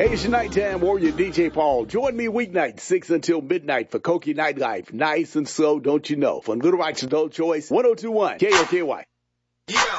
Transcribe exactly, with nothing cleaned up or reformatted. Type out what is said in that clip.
Hey, it's your nighttime warrior, D J Paul. Join me weeknight, six until midnight for Koki Nightlife. Nice and slow, don't you know? From Little Rock's Adult Choice, one oh two point one K O K Y. Yeah.